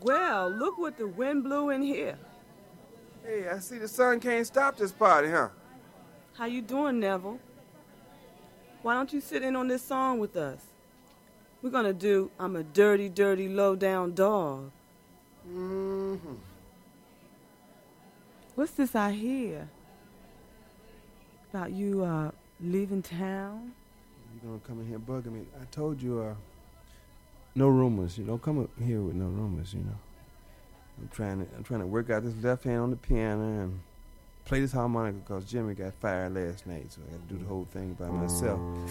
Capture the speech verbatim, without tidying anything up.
Well, look what the wind blew in here. Hey, I see the sun can't stop this party, huh? How you doing, Neville? Why don't you sit in on this song with us? We're gonna do I'm a Dirty, Dirty, Low-Down Dog. Mm-hmm. What's this I hear? About you, uh, leaving town? You gonna come in here bugging me? I told you, uh, no rumors. You know, come up here with no rumors, you know. I'm trying to, I'm trying to work out this left hand on the piano and play this harmonica because Jimmy got fired last night, so I got to do the whole thing by myself.